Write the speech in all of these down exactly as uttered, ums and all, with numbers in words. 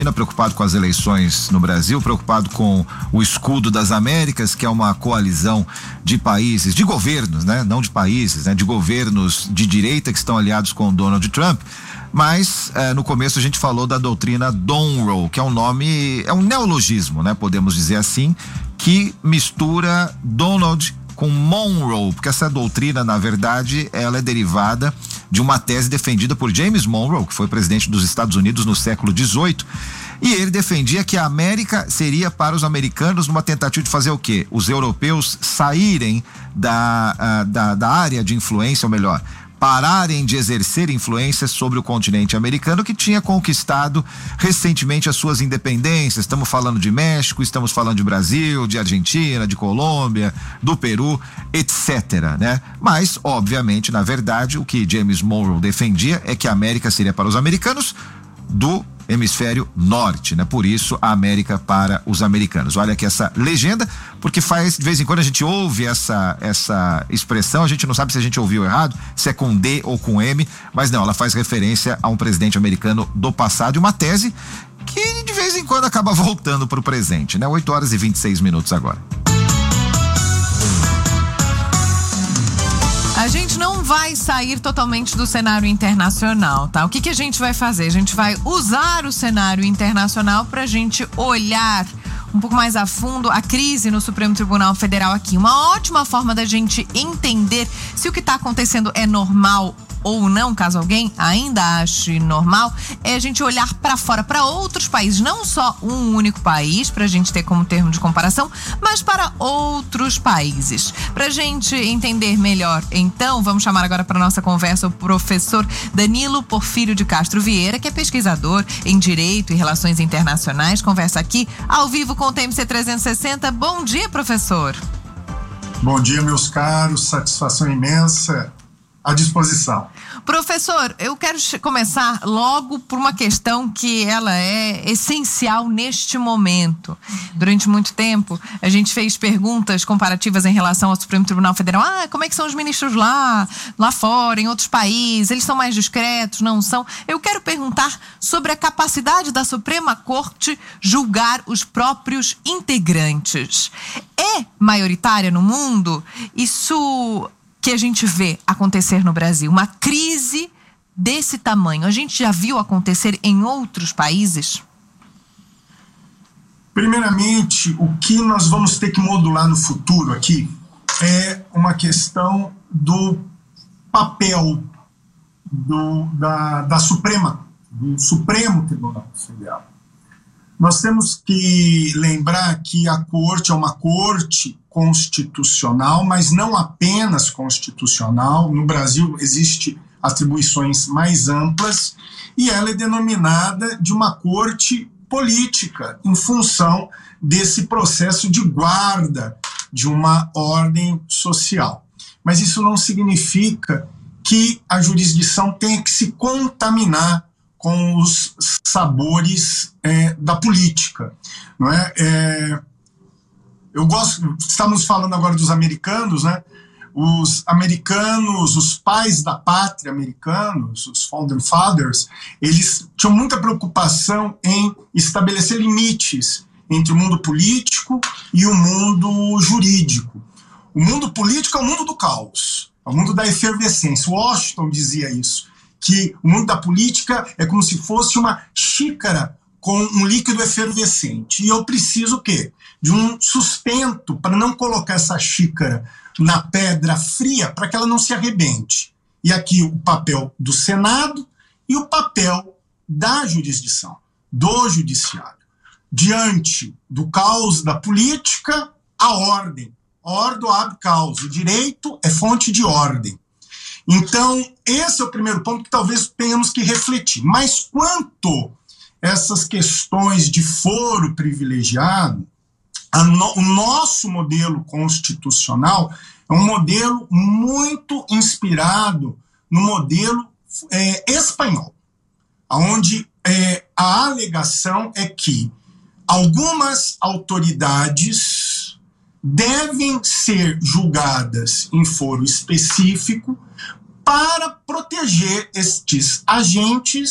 preocupado com as eleições no Brasil, preocupado com o escudo das Américas, que é uma coalizão de países, de governos, né? Não de países, né? De governos de direita que estão aliados com o Donald Trump. Mas eh, no começo a gente falou da doutrina Monroe, que é um nome, é um neologismo, né? Podemos dizer assim, que mistura Donald com Monroe, porque essa doutrina, na verdade, ela é derivada de uma tese defendida por James Monroe, que foi presidente dos Estados Unidos no século dezoito, e ele defendia que a América seria para os americanos numa tentativa de fazer o quê? Os europeus saírem da, uh, da, da área de influência, ou melhor, pararem de exercer influência sobre o continente americano, que tinha conquistado recentemente as suas independências. Estamos falando de México, estamos falando de Brasil, de Argentina, de Colômbia, do Peru, etcétera, né? Mas, obviamente, na verdade, o que James Monroe defendia é que a América seria para os americanos do hemisfério norte, né? Por isso a América para os americanos. Olha aqui essa legenda, porque faz, de vez em quando a gente ouve essa, essa expressão, a gente não sabe se a gente ouviu errado, se é com D ou com M, mas não, ela faz referência a um presidente americano do passado e uma tese que de vez em quando acaba voltando para o presente, né? oito horas e vinte e seis minutos agora. A gente não vai sair totalmente do cenário internacional, tá? O que que a gente vai fazer? A gente vai usar o cenário internacional pra gente olhar um pouco mais a fundo a crise no Supremo Tribunal Federal aqui. Uma ótima forma da gente entender se o que tá acontecendo é normal ou não, caso alguém ainda ache normal, é a gente olhar para fora, para outros países, não só um único país, para a gente ter como termo de comparação, mas para outros países. Para a gente entender melhor, então, vamos chamar agora para nossa conversa o professor Danilo Porfírio de Castro Vieira, que é pesquisador em Direito e Relações Internacionais, conversa aqui ao vivo com o T M C trezentos e sessenta. Bom dia, professor. Bom dia, meus caros, satisfação imensa. À disposição. Professor, eu quero começar logo por uma questão que ela é essencial neste momento. Durante muito tempo, a gente fez perguntas comparativas em relação ao Supremo Tribunal Federal. Ah, como é que são os ministros lá, lá fora, em outros países? Eles são mais discretos, não são? Eu quero perguntar sobre a capacidade da Suprema Corte julgar os próprios integrantes. É maioritária no mundo? Isso que a gente vê acontecer no Brasil, uma crise desse tamanho, a gente já viu acontecer em outros países? Primeiramente, o que nós vamos ter que modular no futuro aqui é uma questão do papel do, da, da Suprema, do Supremo Tribunal Federal. Nós temos que lembrar que a corte é uma corte constitucional, mas não apenas constitucional. No Brasil existem atribuições mais amplas e ela é denominada de uma corte política em função desse processo de guarda de uma ordem social. Mas isso não significa que a jurisdição tenha que se contaminar com os sabores é, da política, não é? é? Eu gosto, estamos falando agora dos americanos, né? Os americanos, os pais da pátria americanos, os Founding Fathers, eles tinham muita preocupação em estabelecer limites entre o mundo político e o mundo jurídico. O mundo político é o mundo do caos, é o mundo da efervescência. Washington dizia isso, que o mundo da política é como se fosse uma xícara com um líquido efervescente. E eu preciso o quê? De um sustento para não colocar essa xícara na pedra fria para que ela não se arrebente. E aqui o papel do Senado e o papel da jurisdição, do judiciário. Diante do caos da política, a ordem. Ordo ab caos. O direito é fonte de ordem. Então, esse é o primeiro ponto que talvez tenhamos que refletir. Mas quanto essas questões de foro privilegiado, a no, o nosso modelo constitucional é um modelo muito inspirado no modelo é, espanhol, onde é, a alegação é que algumas autoridades devem ser julgadas em foro específico para proteger estes agentes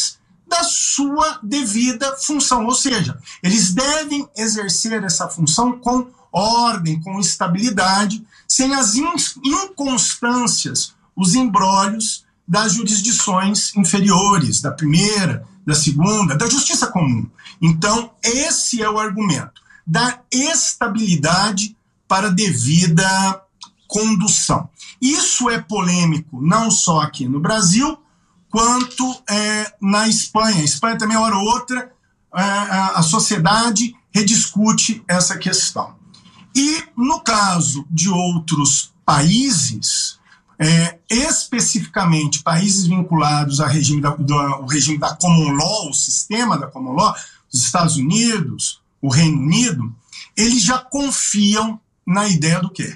da sua devida função, ou seja, eles devem exercer essa função com ordem, com estabilidade, sem as inconstâncias, os embrólios das jurisdições inferiores, da primeira, da segunda, da justiça comum. Então, esse é o argumento, dar estabilidade para a devida condução. Isso é polêmico não só aqui no Brasil, quanto é, na Espanha. A Espanha também, hora ou outra, é, a sociedade rediscute essa questão. E, no caso de outros países, é, especificamente países vinculados ao regime da, do, ao regime da Common Law, o sistema da Common Law, os Estados Unidos, o Reino Unido, eles já confiam na ideia do quê?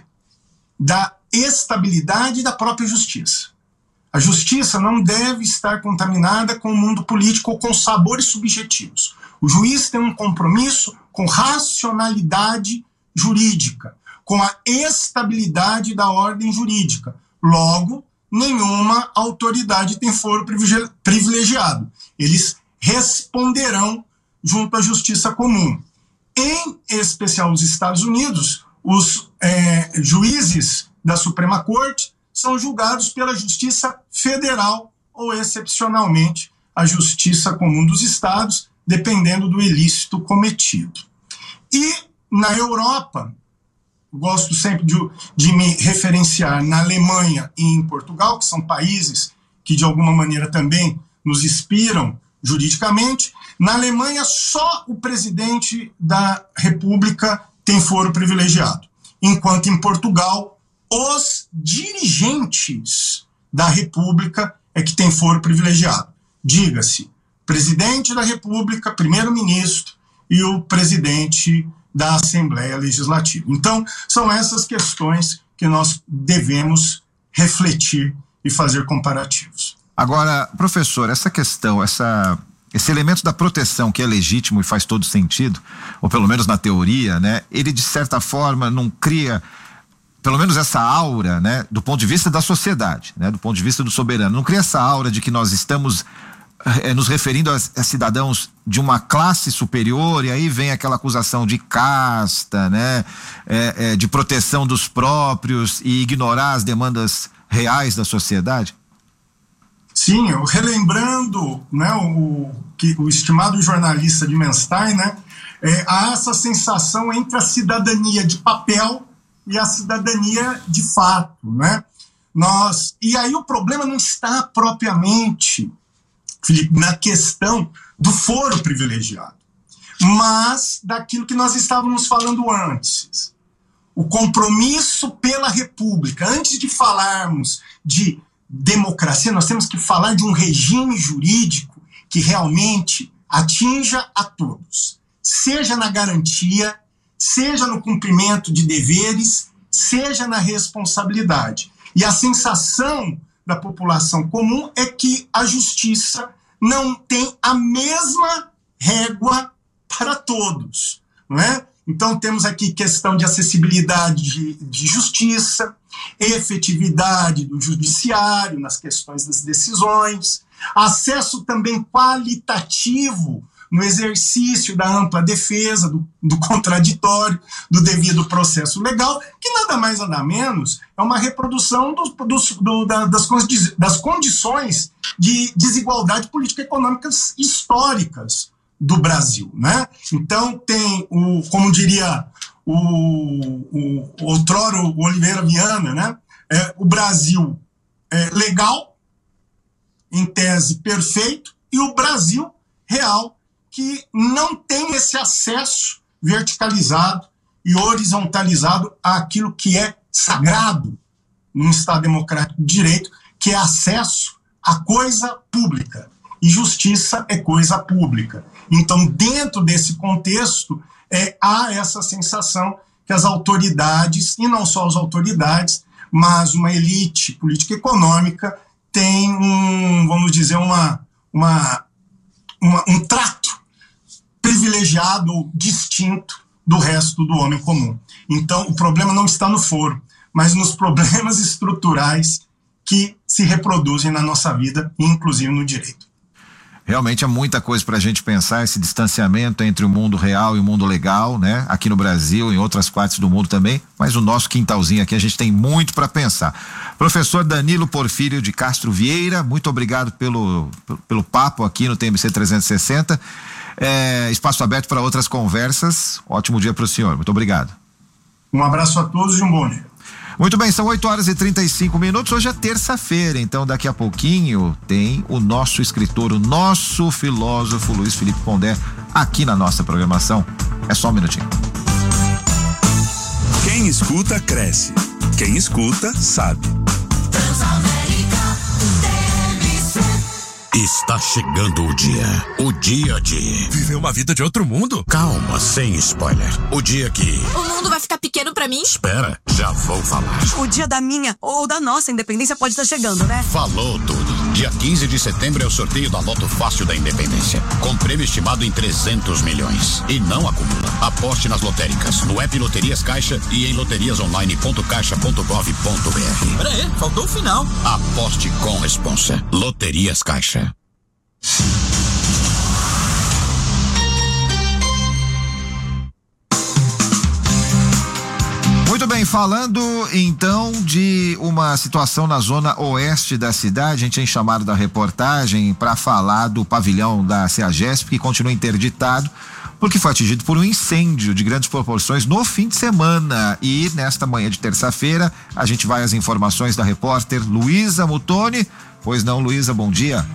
Da estabilidade da própria justiça. A justiça não deve estar contaminada com o mundo político ou com sabores subjetivos. O juiz tem um compromisso com racionalidade jurídica, com a estabilidade da ordem jurídica. Logo, nenhuma autoridade tem foro privilegiado. Eles responderão junto à justiça comum. Em especial nos Estados Unidos, os é, juízes da Suprema Corte são julgados pela Justiça Federal ou, excepcionalmente, a Justiça Comum dos Estados, dependendo do ilícito cometido. E, na Europa, gosto sempre de, de me referenciar na Alemanha e em Portugal, que são países que, de alguma maneira, também nos inspiram juridicamente. Na Alemanha, só o presidente da República tem foro privilegiado, enquanto em Portugal, os dirigentes da República é que tem foro privilegiado. Diga-se, presidente da República, primeiro-ministro e o presidente da Assembleia Legislativa. Então, são essas questões que nós devemos refletir e fazer comparativos. Agora, professor, essa questão, essa, esse elemento da proteção que é legítimo e faz todo sentido, ou pelo menos na teoria, né, ele de certa forma não cria pelo menos essa aura, né, do ponto de vista da sociedade, né, do ponto de vista do soberano, não cria essa aura de que nós estamos é, nos referindo a, a cidadãos de uma classe superior, e aí vem aquela acusação de casta, né, é, é, de proteção dos próprios e ignorar as demandas reais da sociedade? Sim, eu relembrando, né, o, que, o estimado jornalista de Menstein, né, é, há essa sensação entre a cidadania de papel e a cidadania de fato, né? Nós, e aí o problema não está propriamente, Felipe, na questão do foro privilegiado, mas daquilo que nós estávamos falando antes. O compromisso pela República. Antes de falarmos de democracia, nós temos que falar de um regime jurídico que realmente atinja a todos, seja na garantia, seja no cumprimento de deveres, seja na responsabilidade. E a sensação da população comum é que a justiça não tem a mesma régua para todos, não é? Então temos aqui questão de acessibilidade de, de justiça, efetividade do judiciário nas questões das decisões, acesso também qualitativo no exercício da ampla defesa, do, do contraditório, do devido processo legal, que nada mais nada menos é uma reprodução dos, dos, do, da, das, condi das condições de desigualdade político-econômicas históricas do Brasil, né? Então tem, o, como diria o, o outrora o Oliveira Viana, né? É, o Brasil é legal, em tese perfeito, e o Brasil real, que não tem esse acesso verticalizado e horizontalizado àquilo que é sagrado num Estado democrático de direito, que é acesso à coisa pública. E justiça é coisa pública. Então, dentro desse contexto, é, há essa sensação que as autoridades, e não só as autoridades, mas uma elite política econômica tem um, vamos dizer, uma, uma, uma, um trato privilegiado ou distinto do resto do homem comum. Então, o problema não está no foro, mas nos problemas estruturais que se reproduzem na nossa vida, inclusive no direito. Realmente é muita coisa para a gente pensar, esse distanciamento entre o mundo real e o mundo legal, né? Aqui no Brasil, em outras partes do mundo também, mas o nosso quintalzinho aqui a gente tem muito para pensar. Professor Danilo Porfírio de Castro Vieira, muito obrigado pelo, pelo, pelo papo aqui no T M C trezentos e sessenta. É, espaço aberto para outras conversas. Ótimo dia para o senhor. Muito obrigado. Um abraço a todos e um bom dia. Muito bem, são oito horas e trinta e cinco minutos. Hoje é terça-feira, então daqui a pouquinho tem o nosso escritor, o nosso filósofo Luiz Felipe Pondé aqui na nossa programação. É só um minutinho. Quem escuta, cresce. Quem escuta, sabe. Está chegando o dia. O dia de... Viver uma vida de outro mundo? Calma, sem spoiler. O dia que... O mundo vai ficar pequeno pra mim? Espera, já vou falar. O dia da minha ou da nossa independência pode estar chegando, né? Falou tudo. Dia quinze de setembro é o sorteio da Loto Fácil da Independência. Com prêmio estimado em trezentos milhões. E não acumula. Aposte nas lotéricas, no app Loterias Caixa e em loterias online ponto caixa ponto gov ponto br. Pera aí, faltou o final. Aposte com responsa. Loterias Caixa. Muito bem, falando então de uma situação na zona oeste da cidade, a gente tem chamado da reportagem para falar do pavilhão da CEAGESP, que continua interditado porque foi atingido por um incêndio de grandes proporções no fim de semana. E nesta manhã de terça-feira a gente vai às informações da repórter Luísa Mutoni. Pois não, Luísa, bom dia.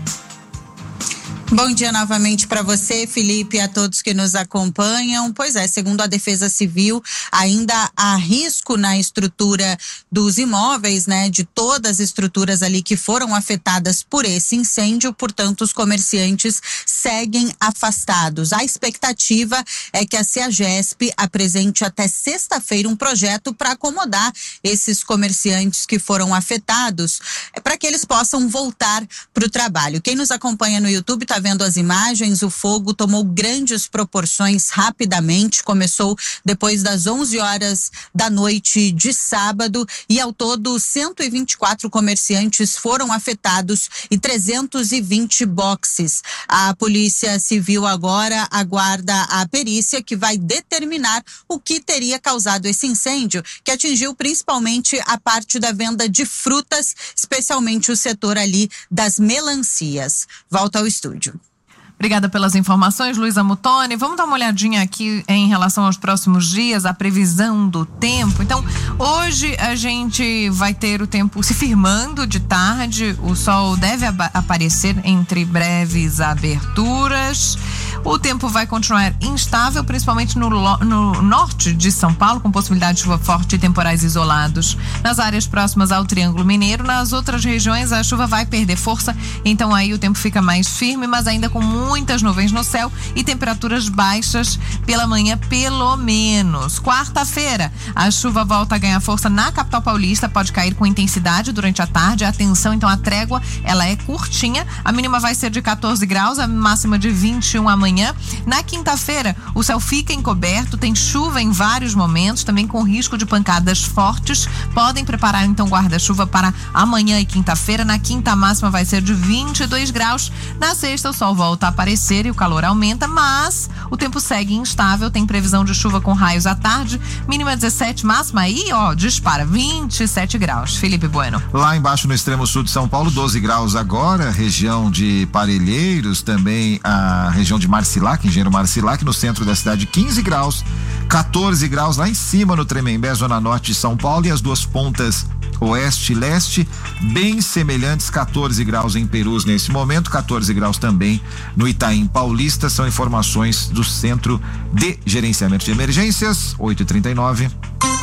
Bom dia novamente para você, Felipe, e a todos que nos acompanham. Pois é, segundo a Defesa Civil, ainda há risco na estrutura dos imóveis, né, de todas as estruturas ali que foram afetadas por esse incêndio, portanto, os comerciantes seguem afastados. A expectativa é que a CEAGESP apresente até sexta-feira um projeto para acomodar esses comerciantes que foram afetados, para que eles possam voltar para o trabalho. Quem nos acompanha no YouTube está vendo as imagens. O fogo tomou grandes proporções rapidamente, começou depois das onze horas da noite de sábado e ao todo cento e vinte e quatro comerciantes foram afetados e trezentos e vinte boxes. A Polícia Civil agora aguarda a perícia que vai determinar o que teria causado esse incêndio, que atingiu principalmente a parte da venda de frutas, especialmente o setor ali das melancias. Volta ao estúdio. Obrigada pelas informações, Luísa Mutoni. Vamos dar uma olhadinha aqui em relação aos próximos dias, a previsão do tempo. Então, hoje a gente vai ter o tempo se firmando de tarde, o sol deve ap- aparecer entre breves aberturas. O tempo vai continuar instável, principalmente no, no norte de São Paulo, com possibilidade de chuva forte e temporais isolados. Nas áreas próximas ao Triângulo Mineiro, nas outras regiões a chuva vai perder força, então aí o tempo fica mais firme, mas ainda com muitas nuvens no céu e temperaturas baixas pela manhã, pelo menos. Quarta-feira, a chuva volta a ganhar força na capital paulista, pode cair com intensidade durante a tarde. Atenção, então a trégua, ela é curtinha, a mínima vai ser de catorze graus, a máxima de vinte e um amanhã. Na quinta-feira, o céu fica encoberto, tem chuva em vários momentos, também com risco de pancadas fortes. Podem preparar então guarda-chuva para amanhã e quinta-feira. Na quinta, a máxima vai ser de vinte e dois graus. Na sexta, o sol volta a aparecer e o calor aumenta, mas o tempo segue instável. Tem previsão de chuva com raios à tarde, mínima dezessete, máxima aí, ó, dispara, vinte e sete graus. Felipe Bueno. Lá embaixo no extremo sul de São Paulo, doze graus agora, região de Parelheiros, também a região de Marcilac, Engenheiro Marcilac, no centro da cidade, quinze graus, catorze graus lá em cima no Tremembé, zona norte de São Paulo, e as duas pontas oeste e leste, bem semelhantes, catorze graus em Perus nesse momento, catorze graus também no Itaim Paulista. São informações do Centro de Gerenciamento de Emergências. Oito e trinta e nove.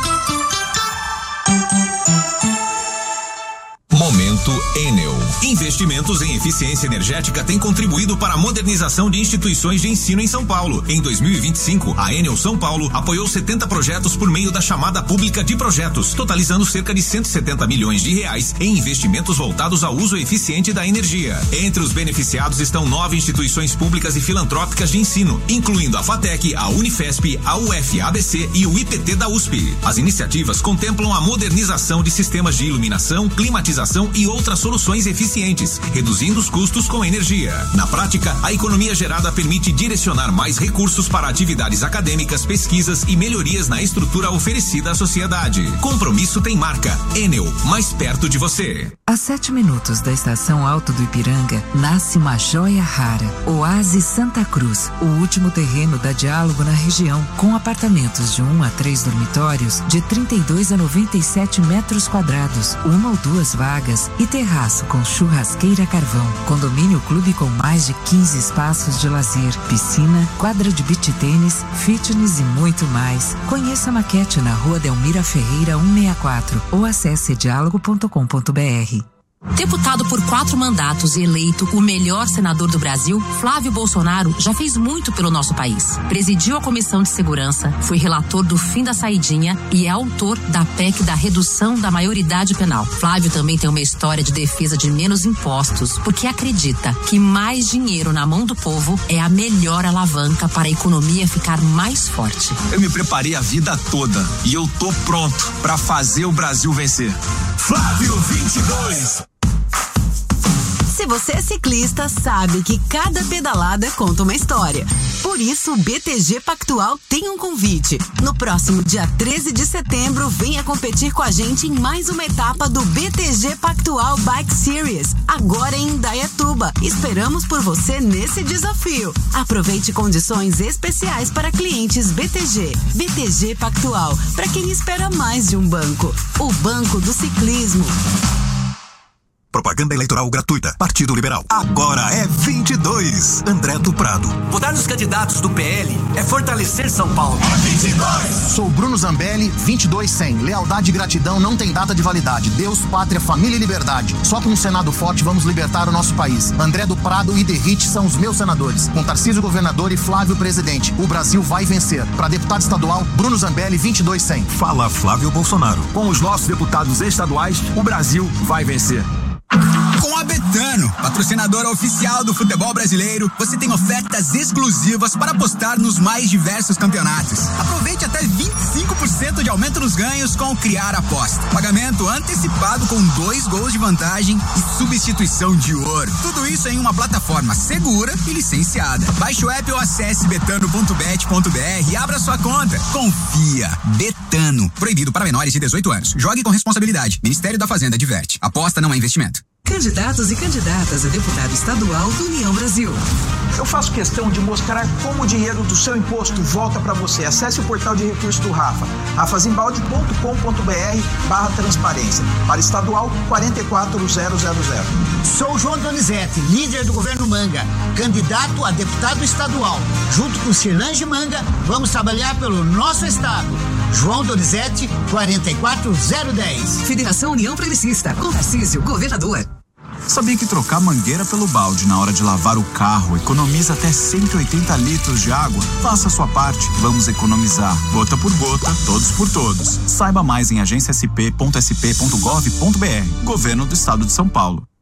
Momento Enel. Investimentos em eficiência energética têm contribuído para a modernização de instituições de ensino em São Paulo. Em dois mil e vinte e cinco, a Enel São Paulo apoiou setenta projetos por meio da chamada pública de projetos, totalizando cerca de cento e setenta milhões de reais em investimentos voltados ao uso eficiente da energia. Entre os beneficiados estão nove instituições públicas e filantrópicas de ensino, incluindo a FATEC, a Unifesp, a U F A B C e o I P T da U S P. As iniciativas contemplam a modernização de sistemas de iluminação, climatização e outras soluções soluções eficientes, reduzindo os custos com energia. Na prática, a economia gerada permite direcionar mais recursos para atividades acadêmicas, pesquisas e melhorias na estrutura oferecida à sociedade. Compromisso tem marca. Enel, mais perto de você. A sete minutos da estação Alto do Ipiranga, nasce uma joia rara. Oásis Santa Cruz, o último terreno da Diálogo na região, com apartamentos de um a três dormitórios de trinta e dois a noventa e sete metros quadrados, uma ou duas vagas e terraço com churrasqueira carvão. Condomínio clube com mais de quinze espaços de lazer, piscina, quadra de beach tênis, fitness e muito mais. Conheça a maquete na Rua Delmira Ferreira cento e sessenta e quatro ou acesse diálogo ponto com ponto br. Deputado por quatro mandatos e eleito o melhor senador do Brasil, Flávio Bolsonaro já fez muito pelo nosso país. Presidiu a Comissão de Segurança, foi relator do fim da saidinha e é autor da P E C da redução da maioridade penal. Flávio também tem uma história de defesa de menos impostos, porque acredita que mais dinheiro na mão do povo é a melhor alavanca para a economia ficar mais forte. Eu me preparei a vida toda e eu tô pronto para fazer o Brasil vencer. Flávio vinte e dois. Se você é ciclista, sabe que cada pedalada conta uma história. Por isso, o B T G Pactual tem um convite. No próximo dia treze de setembro, venha competir com a gente em mais uma etapa do B T G Pactual Bike Series, agora em Indaiatuba. Esperamos por você nesse desafio. Aproveite condições especiais para clientes B T G. B T G Pactual, para quem espera mais de um banco. O Banco do Ciclismo. Propaganda eleitoral gratuita. Partido Liberal. Agora é vinte e dois. André do Prado. Votar nos candidatos do P L é fortalecer São Paulo. É vinte e dois. Sou Bruno Zambelli, vinte e dois cem. Lealdade e gratidão não tem data de validade. Deus, pátria, família e liberdade. Só com um Senado forte vamos libertar o nosso país. André do Prado e Derrite são os meus senadores. Com Tarcísio governador e Flávio presidente. O Brasil vai vencer. Para deputado estadual, Bruno Zambelli, vinte e dois cem. Fala Flávio Bolsonaro. Com os nossos deputados estaduais, o Brasil vai vencer. Com a Betano, patrocinadora oficial do futebol brasileiro, você tem ofertas exclusivas para apostar nos mais diversos campeonatos. Aproveite até vinte e cinco por cento de aumento nos ganhos com o Criar Aposta. Pagamento antecipado com dois gols de vantagem e substituição de ouro. Tudo isso em uma plataforma segura e licenciada. Baixe o app ou acesse betano ponto bet ponto br e abra sua conta. Confia. Betano. Proibido para menores de dezoito anos. Jogue com responsabilidade. Ministério da Fazenda adverte. Aposta não é investimento. Candidatos e candidatas a deputado estadual do União Brasil. Eu faço questão de mostrar como o dinheiro do seu imposto volta para você. Acesse o portal de recursos do Rafa, rafazimbalde ponto com ponto br barra transparência. Para estadual, quatro quatro zero zero zero. Sou João Donizete, líder do governo Manga, candidato a deputado estadual. Junto com Cirlange Manga, vamos trabalhar pelo nosso estado. João Donizete, quatro quatro zero um zero. Federação União Progressista, com Tarcísio, governador. Sabia que trocar mangueira pelo balde na hora de lavar o carro economiza até cento e oitenta litros de água? Faça a sua parte, vamos economizar. Gota por gota, todos por todos. Saiba mais em agência s p ponto s p ponto gov ponto br. Governo do Estado de São Paulo.